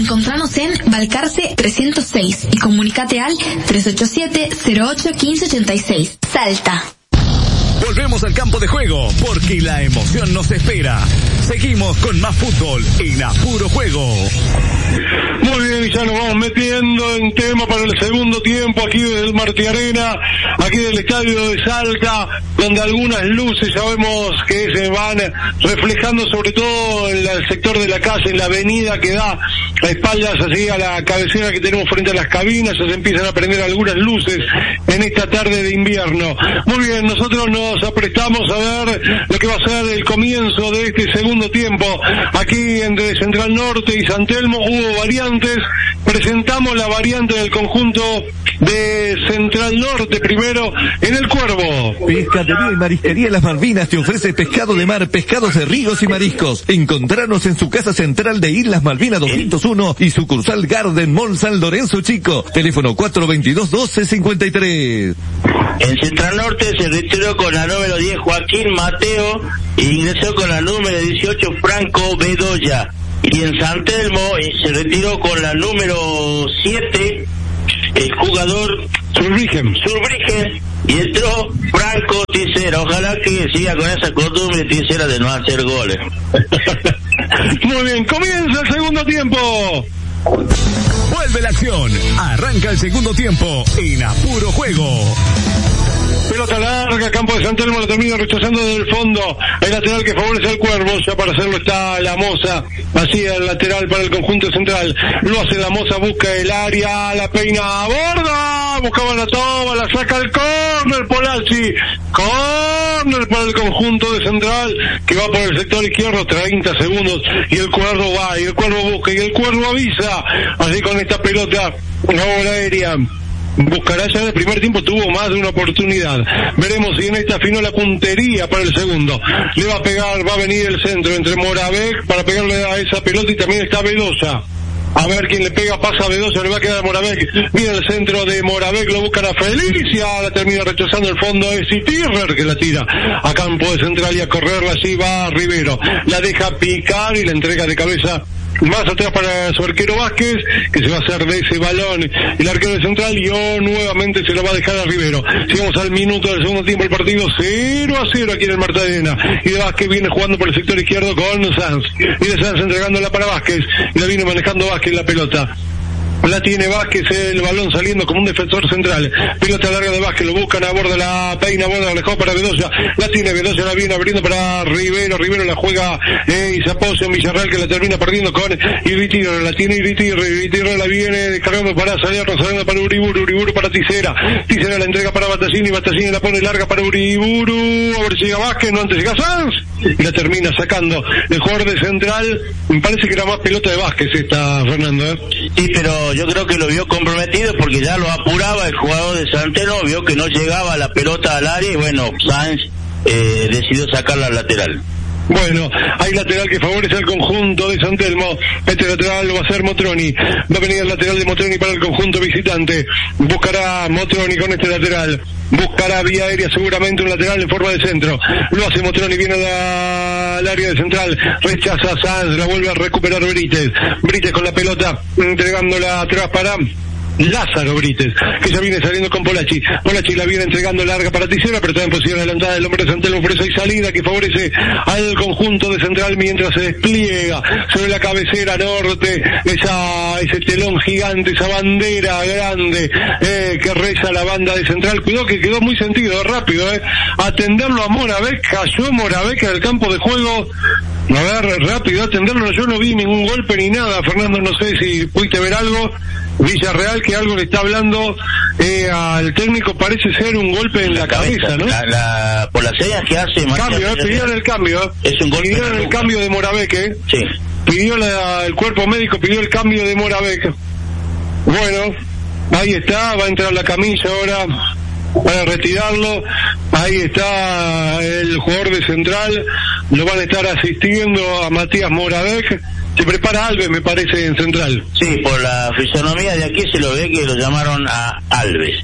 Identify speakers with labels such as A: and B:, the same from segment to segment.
A: Encontranos en Balcarce 306 y comunicate al 387-08-1586. Salta.
B: Volvemos al campo de juego porque la emoción nos espera. Seguimos con más fútbol en A Puro Juego.
C: Muy bien, y ya nos vamos metiendo en tema para el segundo tiempo aquí del Martí Arena, aquí del estadio de Salta, donde algunas luces ya vemos que se van reflejando sobre todo en el sector de la calle, en la avenida que da a espaldas así a la cabecera que tenemos frente a las cabinas. Ya se empiezan a prender algunas luces en esta tarde de invierno. Muy bien, nosotros nos aprestamos a ver lo que va a ser el comienzo de este segundo tiempo. Aquí entre Central Norte y San Telmo hubo variantes. Presentamos la variante del conjunto de Central Norte primero en el Cuervo.
D: Pescadería y Marisquería Las Malvinas te ofrece pescado de mar, pescados de ríos y mariscos. Encontranos en su casa central de Islas Malvinas 201 y sucursal Garden Mall San Lorenzo Chico. Teléfono 422-1253.
E: En Central Norte se retiró con la número 10 Joaquín Mateo e ingresó con la número 18 Franco Bedoya. Y en San Telmo se retiró con la número 7 el jugador Surbrigen y entró Franco Ticera. Ojalá que siga con esa costumbre Ticera de no hacer goles.
C: Muy bien, comienza el segundo tiempo.
B: Vuelve la acción. Arranca el segundo tiempo en A Puro Juego.
C: Pelota larga, campo de San Telmo, la termina rechazando desde el fondo. El lateral que favorece al Cuervo, ya para hacerlo está la Moza. Así el lateral para el conjunto central. Lo hace la Moza, busca el área, la peina, aborda, buscaba la toma, la saca el córner, Polacci. Córner para el conjunto de central, que va por el sector izquierdo, 30 segundos, y el Cuervo va, y el Cuervo busca, y el Cuervo avisa. Así con esta pelota, una bola aérea. Buscará ya en el primer tiempo, tuvo más de una oportunidad. Veremos si en esta afinó la puntería para el segundo. Le va a pegar, va a venir el centro entre Moravec para pegarle a esa pelota y también está Bedoya. A ver quién le pega, pasa a Bedoya, le va a quedar a Moravec. Viene el centro de Moravec, lo buscan a Felicia, la termina rechazando el fondo, es Itirrer que la tira a campo de central y a correrla, así va Rivero. La deja picar y la entrega de cabeza más atrás para su arquero Vázquez, que se va a hacer de ese balón el arquero de central, y nuevamente se lo va a dejar a Rivero. Sigamos al minuto del segundo tiempo, el partido 0-0 aquí en el Martí Arena, y de Vázquez viene jugando por el sector izquierdo con Sanz, y de Sanz entregándola para Vázquez, y la viene manejando Vázquez la pelota. La tiene Vázquez, el balón saliendo como un defensor central. Pelota larga de Vázquez, lo buscan, aborda la peina, aborda, la dejó para Bedoya. La tiene Bedoya, la viene abriendo para Rivero. Rivero la juega y se apoya en Villarreal, que la termina perdiendo con Iritirre. La tiene Iritirre la viene descargando para salir, saliendo para Uriburu para Ticera. Ticera la entrega para Battaglini la pone larga para Uriburu. A ver si llega Vázquez, no antes llega Sanz. Y la termina sacando el jugador de central. Me parece que era más pelota de Vázquez esta, Fernando.
E: Sí, pero yo creo que lo vio comprometido porque ya lo apuraba el jugador de San Telmo, vio que no llegaba la pelota al área y bueno, Sanz decidió sacarla al lateral.
C: Bueno, hay lateral que favorece al conjunto de San Telmo. Este lateral lo va a hacer Motroni. Va a venir el lateral de Motroni para el conjunto visitante. Buscará Motroni con este lateral. Buscará vía aérea seguramente un lateral en forma de centro. Lo hace Motroni, viene al área de central. Rechaza a Sanz, la vuelve a recuperar Brites. Brites con la pelota, entregándola atrás para Lázaro Brites, que ya viene saliendo con Polacci. Polacci la viene entregando larga para Ticera, pero está en posición adelantada el hombre de San Telmo, por eso hay salida que favorece al conjunto de central mientras se despliega sobre la cabecera norte ese telón gigante, esa bandera grande que reza la banda de central. Cuidado que quedó muy sentido, rápido, atenderlo a Moravec, cayó Moravec en el campo de juego. A ver, rápido, atenderlo. Yo no vi ningún golpe ni nada, Fernando, no sé si pudiste ver algo. Villarreal, que algo le está hablando al técnico, parece ser un golpe en la cabeza, ¿no?
E: Por las señas que hace
C: cambio, pidieron el cambio,
E: es un golpe,
C: pidieron el cambio de Moravec,
E: sí,
C: pidió el cuerpo médico, pidió el cambio de Moravec. Bueno, ahí está, va a entrar la camilla ahora para retirarlo. Ahí está el jugador de central, lo van a estar asistiendo a Matías Moravec. Se prepara Alves, me parece, en central.
E: Sí, por la fisonomía de aquí se lo ve que lo llamaron a Alves.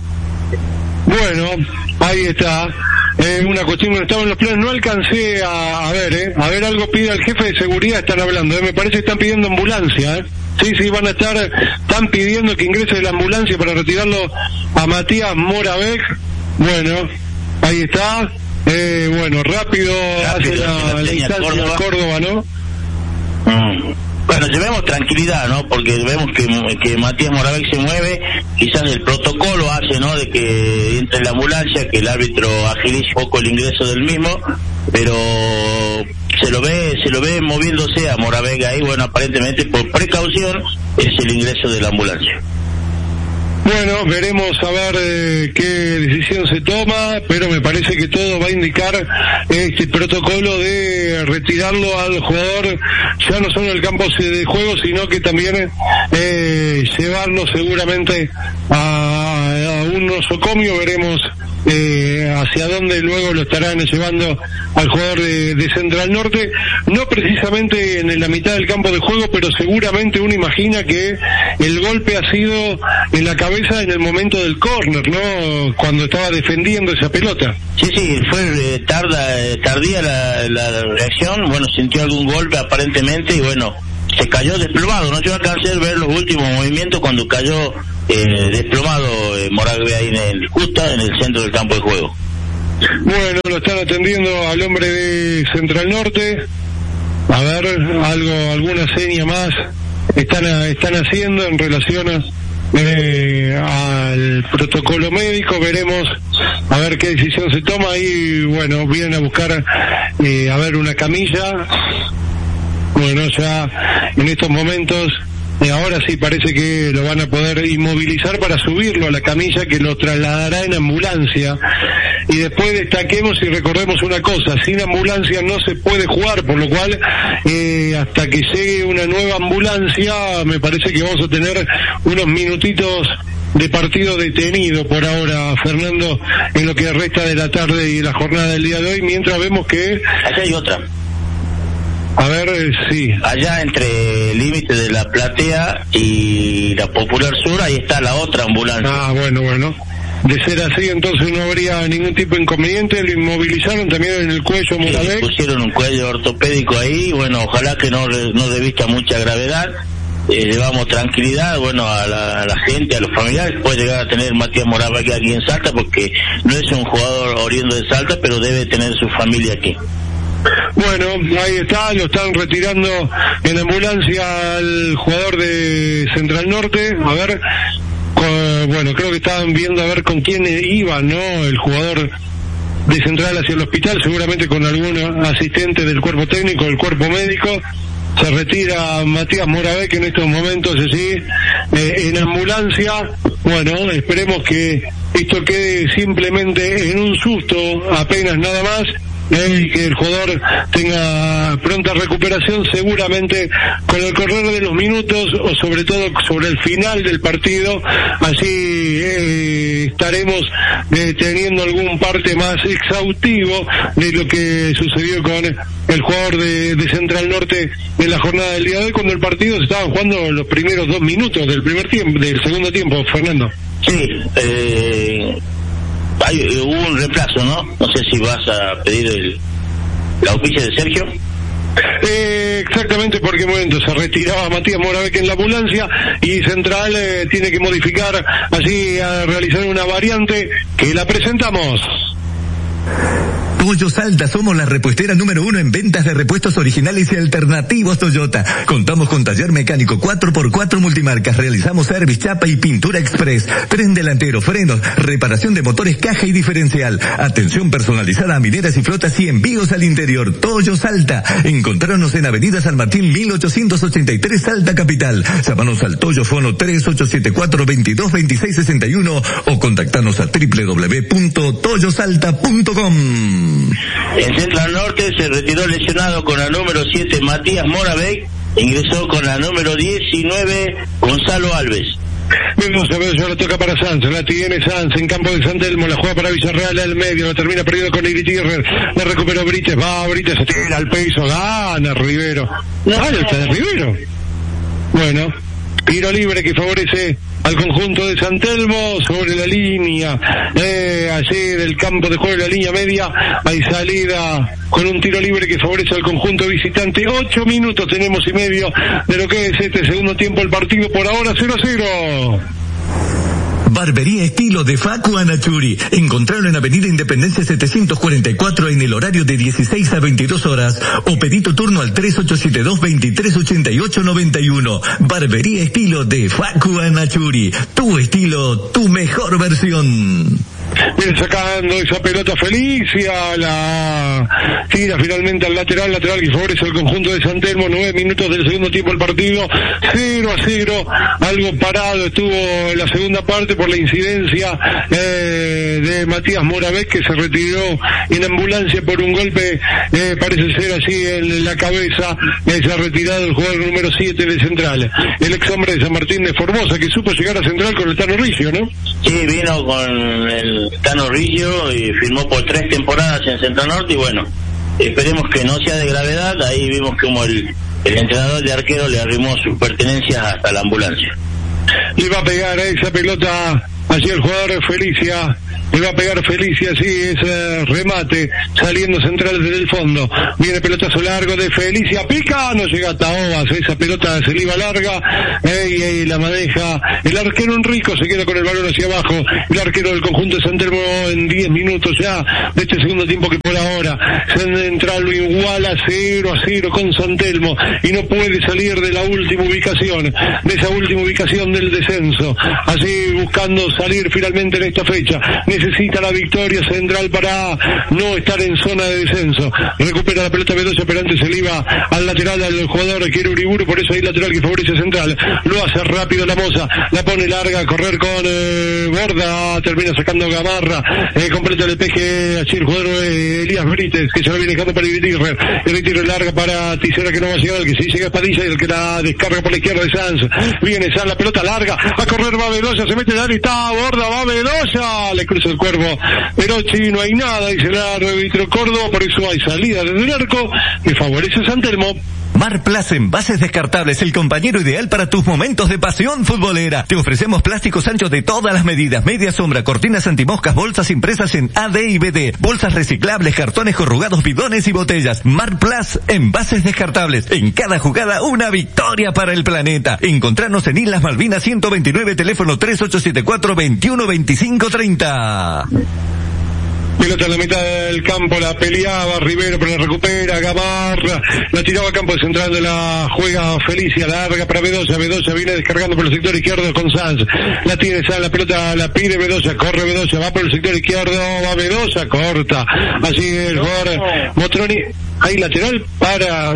C: Bueno, ahí está. Una cuestión que no estaba en los planes, no alcancé a ver, a ver, algo pide al jefe de seguridad, están hablando, me parece que están pidiendo ambulancia, Sí, están pidiendo que ingrese la ambulancia para retirarlo a Matías Moravec. Bueno, ahí está. Rápido hace la instancia Córdoba, ¿no?
E: Bueno, llevemos tranquilidad, ¿no? Porque vemos que Matías Moravec se mueve, quizás el protocolo hace, ¿no? De que entre la ambulancia, que el árbitro agilice un poco el ingreso del mismo, pero se lo ve moviéndose a Moravec ahí. Bueno, aparentemente por precaución es el ingreso de la ambulancia.
C: Bueno, veremos a ver qué decisión se toma, pero me parece que todo va a indicar este protocolo de retirarlo al jugador, ya no solo del campo de juego, sino que también llevarlo seguramente a un nosocomio. Veremos hacia dónde luego lo estarán llevando al jugador de Central Norte, no precisamente en la mitad del campo de juego, pero seguramente uno imagina que el golpe ha sido en la cabeza en el momento del córner, ¿no? Cuando estaba defendiendo esa pelota.
E: Sí, fue tardía la reacción. Bueno, sintió algún golpe aparentemente y bueno, se cayó desplomado. No, yo alcancé a ver los últimos movimientos cuando cayó desplomado Moravec ahí justo en el centro del campo de juego.
C: Bueno, lo están atendiendo al hombre de Central Norte. A ver, alguna seña más están haciendo en relación al protocolo médico. Veremos a ver qué decisión se toma y bueno, vienen a buscar a ver una camilla. Bueno, ya en estos momentos ahora sí parece que lo van a poder inmovilizar para subirlo a la camilla que lo trasladará en ambulancia. Y después destaquemos y recordemos una cosa: sin ambulancia no se puede jugar, por lo cual hasta que llegue una nueva ambulancia me parece que vamos a tener unos minutitos de partido detenido por ahora, Fernando, en lo que resta de la tarde y la jornada del día de hoy, mientras vemos que
E: acá hay otra.
C: A ver, sí.
E: Allá entre el límite de la Platea y la Popular Sur, ahí está la otra ambulancia.
C: Ah, bueno. De ser así, entonces no habría ningún tipo de inconveniente. Lo inmovilizaron también en el cuello Moravec.
E: Pusieron un cuello ortopédico ahí. Bueno, ojalá que no de vista mucha gravedad. Llevamos tranquilidad, bueno, a la gente, a los familiares. Puede llegar a tener Matías Moravec aquí en Salta, porque no es un jugador oriundo de Salta, pero debe tener su familia aquí.
C: Bueno, ahí está, lo están retirando en ambulancia al jugador de Central Norte. A ver, bueno, creo que estaban viendo a ver con quién iba, ¿no? El jugador de Central hacia el hospital, seguramente con algún asistente del cuerpo técnico, del cuerpo médico. Se retira Matías Moravec en estos momentos, así, en ambulancia. Bueno, esperemos que esto quede simplemente en un susto, apenas nada más. Que el jugador tenga pronta recuperación, seguramente con el correr de los minutos o sobre todo sobre el final del partido, así estaremos teniendo algún parte más exhaustivo de lo que sucedió con el jugador de Central Norte en la jornada del día de hoy, cuando el partido se estaban jugando los primeros 2 minutos del segundo tiempo, Fernando.
E: Sí, hubo un reemplazo, ¿no? No sé si vas a pedir la auspicia de Sergio.
C: Exactamente, porque en momento se retiraba Matías Moravec en la ambulancia y Central tiene que modificar, así a realizar una variante que la presentamos.
D: Toyo Salta, somos la repuestera número 1 en ventas de repuestos originales y alternativos Toyota. Contamos con taller mecánico 4x4 multimarcas, realizamos service, chapa y pintura express, tren delantero, frenos, reparación de motores, caja y diferencial, atención personalizada a mineras y flotas y envíos al interior. Toyo Salta, encontrarnos en Avenida San Martín 1883 Salta Capital. Llámanos al Toyo Fono 3874-222661 o contactarnos a www.toyosalta.com.
E: En Central Norte se retiró lesionado con la número 7 Matías Moravec, ingresó con la número 19 Gonzalo Alves.
C: Vamos a ver, ya la toca para Sanz, la tiene Sanz en campo de San Telmo, la juega para Villarreal al medio, la termina perdiendo con Iritirrer, la recuperó Brites, se tira al piso, gana Rivero. Está de Rivero. Bueno, tiro libre que favorece al conjunto de San Telmo sobre la línea, allí del campo de juego de la línea media, hay salida con un tiro libre que favorece al conjunto visitante. 8 minutos tenemos y medio de lo que es este segundo tiempo del partido, por ahora 0-0.
B: Barbería Estilo de Facu Anachuri. Encontrarlo en Avenida Independencia 744 en el horario de 16 a 22 horas o pedí tu turno al 3872-238891. Barbería Estilo de Facu Anachuri. Tu estilo, tu mejor versión.
C: Viene sacando esa pelota Felicia, la tira finalmente al lateral que favorece al conjunto de San Telmo. 9 minutos del segundo tiempo del partido, 0-0, algo parado estuvo en la segunda parte por la incidencia de Matías Moravec, que se retiró en ambulancia por un golpe, parece ser así en la cabeza. Se ha retirado el jugador número 7 de Central, el ex hombre de San Martín de Formosa, que supo llegar a Central con el Tano Riggio, ¿no?
E: Sí, vino con el Tano Riggio y firmó por 3 temporadas en Central Norte, y bueno, esperemos que no sea de gravedad. Ahí vimos como el entrenador de arquero le arrimó sus pertenencias hasta la ambulancia.
C: Le va a pegar a esa pelota allí el jugador de Felicia. Le va a pegar Felicia, sí, ese remate saliendo Central desde el fondo. Viene pelotazo largo de Felicia, pica, no llega a Taobas, esa pelota se le iba larga, y la maneja el arquero Enrico, se queda con el balón hacia abajo. El arquero del conjunto de San Telmo en 10 minutos ya de este segundo tiempo, que por ahora Central lo iguala 0-0 con San Telmo y no puede salir de la última ubicación, de esa última ubicación del descenso, así buscando salir finalmente en esta fecha. Necesita la victoria Central para no estar en zona de descenso. Recupera la pelota Bedoya, pero antes se le iba al lateral al jugador que quiere Uriburu, por eso hay lateral que favorece a Central. Lo hace rápido la Moza, la pone larga a correr con Borda, termina sacando Gamarra, completa el peje allí el jugador Elías Brites, que se la viene dejando para Iritiro larga para Tisera, que no va a llegar, el que sí llega a Padilla y el que la descarga por la izquierda de Sanz. Viene Sanz, la pelota larga, a correr va Bedoya, se mete en el área y está Borda, va Bedoya, le cruza el cuervo, pero sí, no hay nada, dice el árbitro Córdoba, por eso hay salida desde el arco que favorece a San Telmo.
B: Marplas Envases Descartables, el compañero ideal para tus momentos de pasión futbolera. Te ofrecemos plásticos anchos de todas las medidas, media sombra, cortinas antimoscas, bolsas impresas en AD y BD, bolsas reciclables, cartones corrugados, bidones y botellas. Marplas Envases Descartables, en cada jugada una victoria para el planeta. Encontrarnos en Islas Malvinas 129, teléfono 3874-212530.
C: Pelota en la mitad del campo, la peleaba Rivero, pero la recupera Gamarra, la tiraba a campo de Central, de la juega Felicia, larga para Bedoya viene descargando por el sector izquierdo con Sanz, la tiene Sanz, la pelota la pide Bedoya, corre Bedoya, va por el sector izquierdo, va Bedoya, corta, así el jugador Motroni, hay lateral para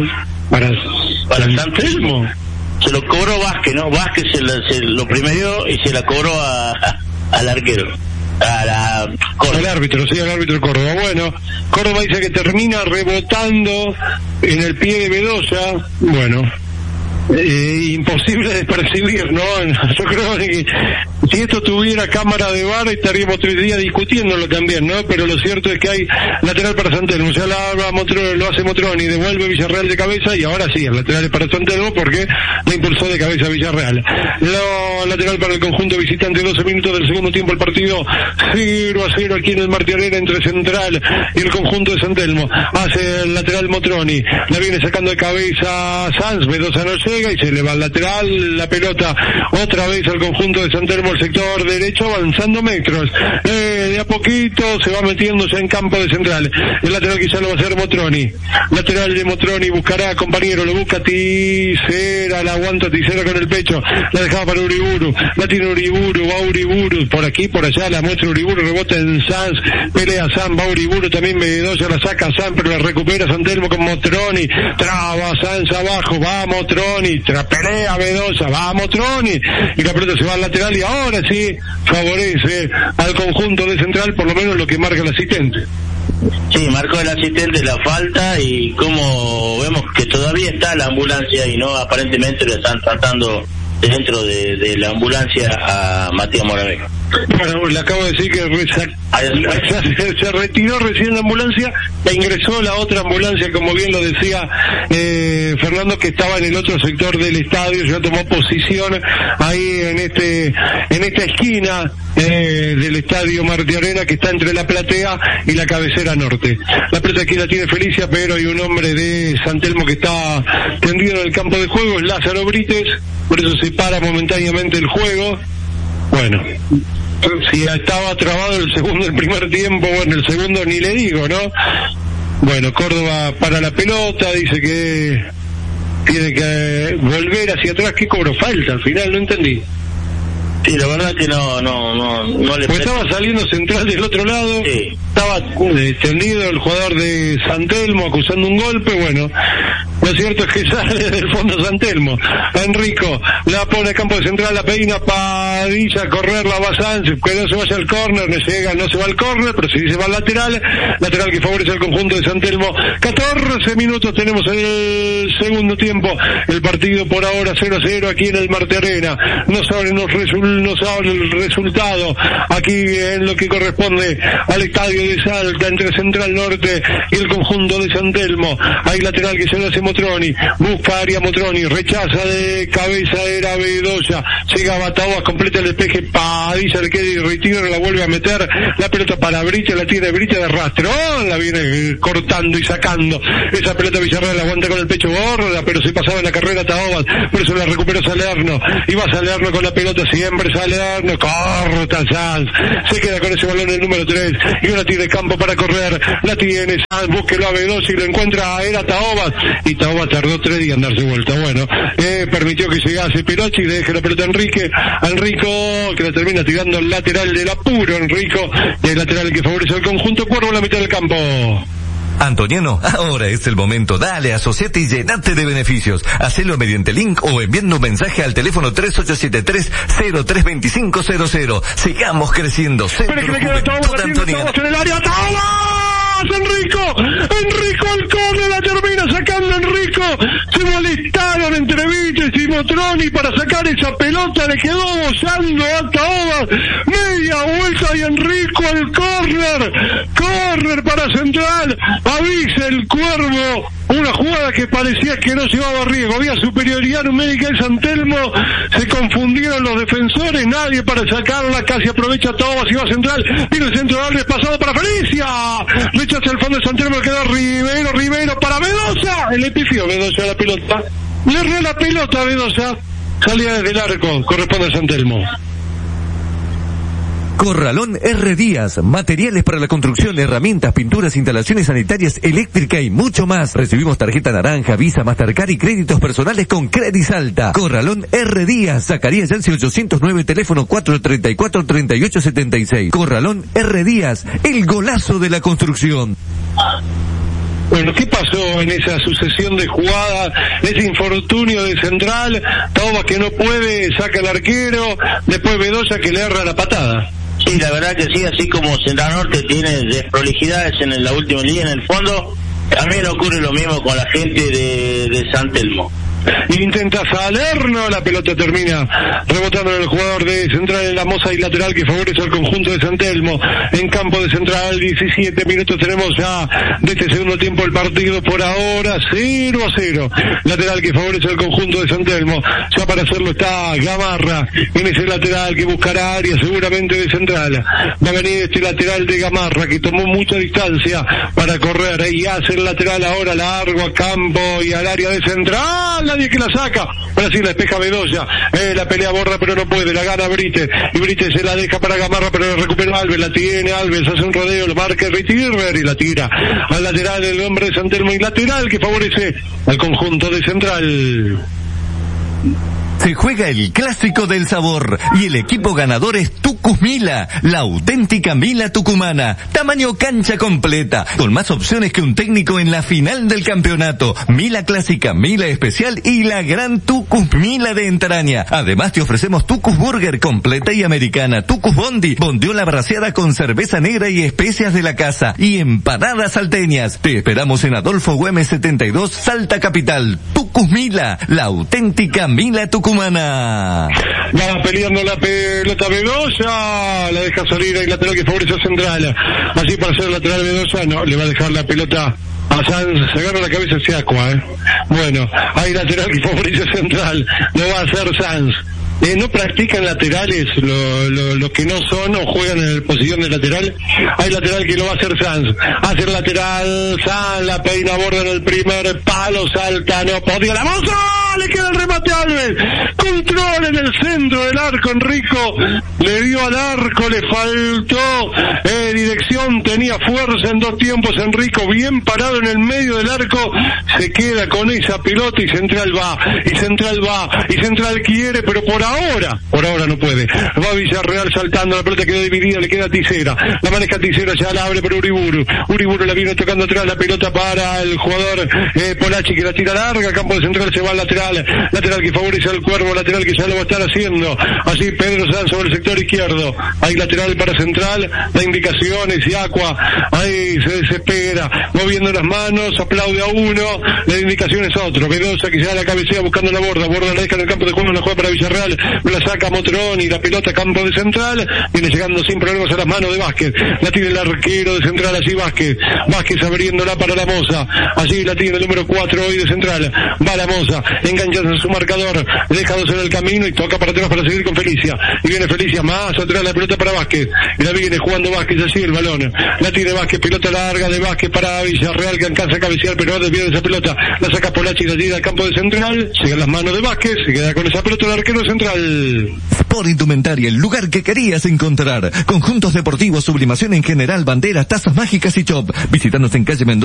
E: San Telmo. Se lo cobró Vázquez, ¿no? Vázquez se lo primero y se la cobró al arquero. Al
C: árbitro, sí, al árbitro Córdoba. Bueno, Córdoba dice que termina rebotando en el pie de Bedoya. Bueno, imposible de percibir, ¿no? Yo creo que si esto tuviera cámara de VAR estaríamos 3 días discutiéndolo también, ¿no? Pero lo cierto es que hay lateral para San Telmo, ya lo hace Motroni, devuelve Villarreal de cabeza y ahora sí, el lateral es para San Telmo porque la impulsó de cabeza Villarreal. Lo lateral para el conjunto visitante, 12 minutos del segundo tiempo, el partido 0-0 aquí en el Martí Arena entre Central y el conjunto de San Telmo. Hace el lateral Motroni, la viene sacando de cabeza Sanz, Bedoya no llega y se le va al lateral, la pelota otra vez al conjunto de San Telmo, el sector derecho, avanzando metros, de a poquito se va metiendo ya en campo de Central. El lateral quizá lo va a hacer Motroni, lateral de Motroni, buscará compañero, lo busca Tisera, la aguanta Tisera con el pecho, la dejaba para Uriburu, la tiene Uriburu, va Uriburu, por aquí, por allá, la muestra Uriburu, rebota en Sanz, pelea Sanz, va Uriburu, también Bedoya la saca Sanz, pero la recupera San Telmo con Motroni, traba Sanz abajo, va Motroni, pelea Bedoya, va Motroni, y la pelota se va al lateral y ahora sí favorece al conjunto de Central, por lo menos lo que marca el asistente.
E: Sí, marcó el asistente la falta y como vemos que todavía está la ambulancia y no, aparentemente le están tratando dentro de la ambulancia a Matías Moravec.
C: Bueno, le acabo de decir que se retiró recién la ambulancia e ingresó la otra ambulancia, como bien lo decía Fernando, que estaba en el otro sector del estadio. Ya tomó posición ahí en esta esquina del estadio Marte Arena, que está entre la platea y la cabecera norte. La pelota aquí la tiene Felicia, pero hay un hombre de San Telmo que está tendido en el campo de juego, es Lázaro Brites, por eso se para momentáneamente el juego. Bueno, si estaba trabado el primer tiempo, bueno, el segundo ni le digo, ¿no? Bueno, Córdoba para la pelota, dice que tiene que volver hacia atrás. ¿Qué cobró falta al final? No entendí.
E: Sí, la verdad que no le...
C: Pues estaba saliendo Central del otro lado, sí. Estaba tendido el jugador de San Telmo acusando un golpe. Bueno, lo cierto es que sale del fondo San Telmo. Enrico la pone a campo de Central, la peina Padilla, a correr, la va Sánchez, que no se vaya al córner, no se va al córner, pero sí se va al lateral que favorece al conjunto de San Telmo. 14 minutos tenemos en el segundo tiempo, el partido por ahora 0-0 aquí en el Marte Arena. No saben el resultado aquí en lo que corresponde al estadio de Salta, entre Central Norte y el conjunto de San Telmo. Hay lateral que se lo hace Motroni, busca área Motroni, rechaza de cabeza, era Bedoya, llega a Bataoa, completa el despeje, Padilla le queda y retira, la vuelve a meter, la pelota para Bricha, la tiene Bricha de rastrón, la viene cortando y sacando, esa pelota Villarreal la aguanta con el pecho gorda, pero se pasaba en la carrera Taobas, por eso la recuperó Salerno, y va Salerno con la pelota, siempre Salerno, corta Sanz, se queda con ese balón el número 3, y ahora tiene campo para correr, la tiene Sanz, búsquelo a Bedoya y lo encuentra, era Taobas, y Taobas tardó 3 días en darse vuelta. Bueno, permitió que llegase Perochi, le deja la pelota a Enrico, que la termina tirando al lateral del apuro, Enrico, y el lateral que favorece al conjunto Cuervo en la mitad del campo.
B: Antoniano, ahora es el momento. Dale, asociate y llenate de beneficios. Hacelo mediante link o enviando un mensaje al teléfono 3873-032500. Sigamos creciendo. Centro Juventud Antoniano.
C: En el área, Enrico al córner, la termina sacando Enrico. Se molestaron entre Vites y Motroni para sacar esa pelota, le quedó bollando a Taobas, media vuelta y Enrico al córner para Central, avisa el Cuervo, una jugada que parecía que no llevaba riesgo, había superioridad numérica en San Telmo, se confundieron los defensores, nadie para sacarla, casi aprovecha Taobas y va Central, viene el centro de Alves, pasado para Felicia, rechaza el fondo de San Telmo, queda Rivero para Bedoya, el epifió Bedoya la pelota, le erró la pelota a Bedoya, salía desde el arco, corresponde a San Telmo.
D: Corralón R. Díaz, materiales para la construcción, herramientas, pinturas, instalaciones sanitarias, eléctrica y mucho más. Recibimos tarjeta naranja, Visa, Mastercard y créditos personales con Credit Salta. Corralón R. Díaz, Zacarías Yancy 809, teléfono 434-3876. Corralón R. Díaz, el golazo de la construcción.
C: Bueno, ¿qué pasó en esa sucesión de jugadas? Ese infortunio de Central, Taobas que no puede, saca el arquero, después Bedoya que le erra la patada.
E: Sí, la verdad que sí, así como Central Norte tiene desprolijidades en la última línea, en el fondo, también ocurre lo mismo con la gente de San Telmo.
C: Intenta Salerno, la pelota termina rebotando en el jugador de Central en la moza y lateral que favorece al conjunto de San Telmo. En campo de Central, 17 minutos tenemos ya de este segundo tiempo el partido, por ahora 0-0. Lateral que favorece al conjunto de San Telmo. Ya para hacerlo está Gamarra en ese lateral que buscará área seguramente de Central. Va a venir este lateral de Gamarra que tomó mucha distancia para correr y hace el lateral ahora largo a campo y al área de Central. Nadie que la saca, ahora sí la despeja Bedoya, la pelea borra pero no puede, la gana Brites, y Brites se la deja para Gamarra pero la recupera Alves, la tiene Alves, hace un rodeo, lo marca Ritirrer y la tira al lateral del hombre de San Telmo y lateral que favorece al conjunto de Central.
B: Se juega el clásico del sabor y el equipo ganador es Tucus Mila, la auténtica Mila tucumana, tamaño cancha completa, con más opciones que un técnico en la final del campeonato, Mila clásica, Mila especial y la gran Tucus Mila de entraña. Además te ofrecemos Tucus Burger completa y americana, Tucus Bondi, bondiola braseada con cerveza negra y especias de la casa y empanadas salteñas. Te esperamos en Adolfo Güemes 72, Salta Capital. Tucus Mila, la auténtica Mila tucumana.
C: Va a peleando la pelota Bedoya, la deja salir ahí lateral que favorece a Central. Así para ser lateral Bedoya, no, le va a dejar la pelota a Sanz, se agarra la cabeza hacia Aqua, Bueno, hay lateral que favorece a Central, lo va a hacer Sanz. No practican laterales lo que no son o juegan en la posición de lateral. Hay lateral que lo va a hacer Sanz. Hace el lateral, Sanz la peina, borda en el primer palo, salta, no podía la moza, le queda el remate a Alves. Control en el centro del arco, Enrico le dio al arco, le faltó dirección, tenía fuerza en dos tiempos, Enrico bien parado en el medio del arco, se queda con esa pelota y Central va, y Central quiere, pero por ahora no puede. Va Villarreal saltando, la pelota quedó dividida, le queda Tisera, la maneja Tisera, ya la abre para Uriburu la viene tocando atrás, la pelota para el jugador Polacci que la tira larga, campo de Central, se va al lateral que favorece al Cuervo, lateral que ya lo va a estar haciendo, así Pedro Sanz sobre el sector izquierdo, hay lateral para Central, da indicaciones y Aqua, ahí se desespera, moviendo las manos, aplaude a uno, le da indicaciones a otro, Bedoya que ya la cabecea buscando la borda la deja en el campo de juego, una juega para Villarreal, la saca Motrón y la pelota campo de Central, viene llegando sin problemas a las manos de Vázquez, la tiene el arquero de Central, allí Vázquez abriéndola para la Moza, allí la tiene el número 4 hoy de Central, va la Moza, engancha en su marcador, deja dos en el camino y toca para atrás para seguir con Felicia, y viene Felicia más atrás, la pelota para Vázquez, y la viene jugando Vázquez allí el balón, la tiene Vázquez, pelota larga de Vázquez para Villarreal que alcanza a cabecear pero no desvía de esa pelota, la saca Polacci y la tira al campo de Central, llega en las manos de Vázquez, se queda con esa pelota el arquero Central.
D: Sport Indumentaria, el lugar que querías encontrar. Conjuntos deportivos, sublimación en general, banderas, tazas mágicas y shop. Visítanos en calle Mendoza